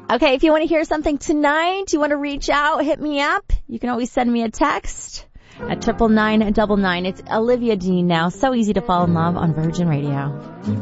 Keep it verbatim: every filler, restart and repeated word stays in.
Okay, if you want to hear something tonight, you want to reach out, hit me up. You can always send me a text at triple nine double nine. It's Olivia Dean now. So easy to fall in love on Virgin Radio.